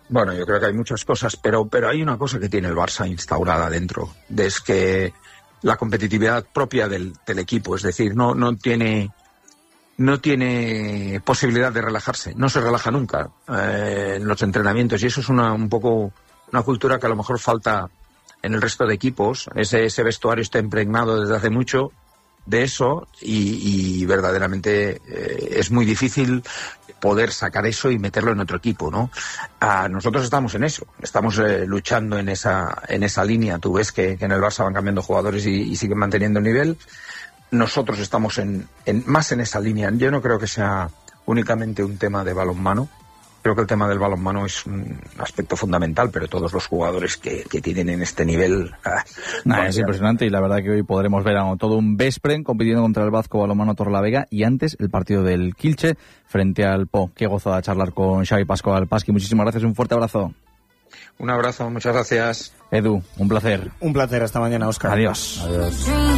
Bueno, yo creo que hay muchas cosas, pero hay una cosa que tiene el Barça instaurada dentro, es que la competitividad propia del equipo, es decir, no tiene posibilidad de relajarse, no se relaja nunca en los entrenamientos, y eso es un poco una cultura que a lo mejor falta en el resto de equipos. Ese vestuario está impregnado desde hace mucho de eso y verdaderamente es muy difícil poder sacar eso y meterlo en otro equipo, ¿no? Nosotros estamos en eso, estamos luchando en esa línea. Tú ves que en el Barça van cambiando jugadores y siguen manteniendo el nivel. Nosotros estamos más en esa línea. Yo no creo que sea únicamente un tema de balonmano. Creo que el tema del balonmano es un aspecto fundamental, pero todos los jugadores que tienen en este nivel... es impresionante, y la verdad que hoy podremos ver a todo un Veszprém compitiendo contra el Vasco Balonmano Torrelavega, y antes el partido del Kielce frente al Po. Qué gozada charlar con Xavi Pascual. Pasqui, muchísimas gracias, un fuerte abrazo. Un abrazo, muchas gracias. Edu, un placer. Un placer, hasta mañana, Óscar. Adiós. Adiós.